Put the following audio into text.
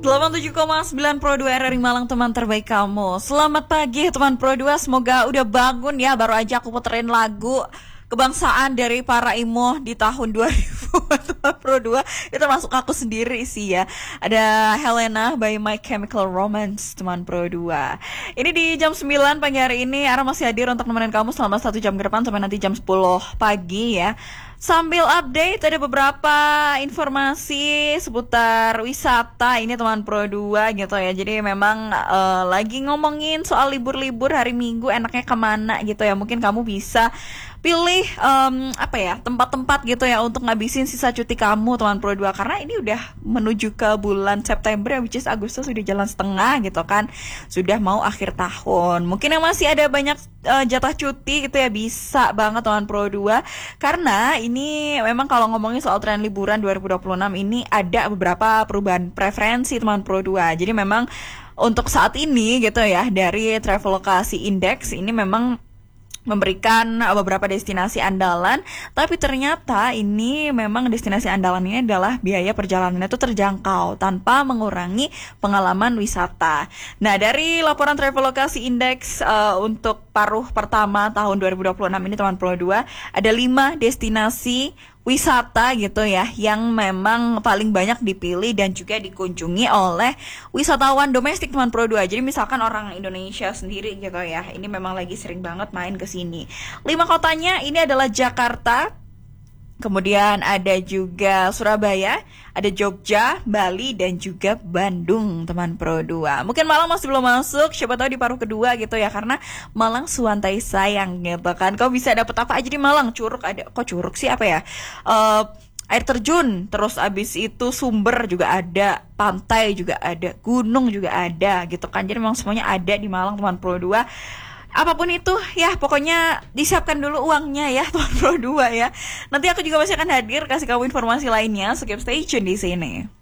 87,9 Pro 2 RRI Malang, teman terbaik kamu. Selamat pagi teman Pro 2, semoga udah bangun ya. Baru aja aku puterin lagu kebangsaan dari para imo di tahun 2000 teman Pro 2. Itu masuk aku sendiri sih ya. Ada Helena by My Chemical Romance teman Pro 2. Ini di jam 9 pagi hari ini Ara masih hadir untuk nemenin kamu selama 1 jam ke depan sampai nanti jam 10 pagi ya. Sambil update ada beberapa informasi seputar wisata ini teman Pro 2 gitu ya. Jadi memang lagi ngomongin soal libur-libur hari Minggu enaknya kemana gitu ya. Mungkin kamu bisa pilih tempat-tempat gitu ya untuk ngabisin sisa cuti kamu teman Pro 2. Karena ini udah menuju ke bulan September ya, which is Agustus sudah jalan setengah gitu kan. Sudah mau akhir tahun. Mungkin yang masih ada banyak jatah cuti gitu ya, bisa banget teman Pro 2. Karena ini memang kalau ngomongin soal tren liburan 2026 ini ada beberapa perubahan preferensi teman Pro 2. Jadi memang untuk saat ini gitu ya, dari Traveloka Index ini memang memberikan beberapa destinasi andalan, tapi ternyata ini memang destinasi andalan ini adalah biaya perjalanannya itu terjangkau tanpa mengurangi pengalaman wisata. Nah, dari laporan Traveloka Index untuk paruh pertama tahun 2026 ini teman Pro 2 ada 5 destinasi wisata gitu ya yang memang paling banyak dipilih dan juga dikunjungi oleh wisatawan domestik teman Pro 2. Jadi misalkan orang Indonesia sendiri gitu ya, ini memang lagi sering banget main ke sini. 5 kotanya ini adalah Jakarta, kemudian ada juga Surabaya, ada Jogja, Bali, dan juga Bandung, teman Pro 2. Mungkin Malang masih belum masuk, siapa tahu di paruh kedua gitu ya, karena Malang suantai sayang gitu kan. Kau bisa dapet apa aja di Malang? Curug ada, kok curug sih apa ya? Air terjun, terus abis itu sumber juga ada, pantai juga ada, gunung juga ada gitu kan. Jadi memang semuanya ada di Malang, teman Pro 2. Apapun itu ya, pokoknya disiapkan dulu uangnya ya teman Pro 2 ya. Nanti aku juga masih akan hadir kasih kamu informasi lainnya. So keep stay tune di sini.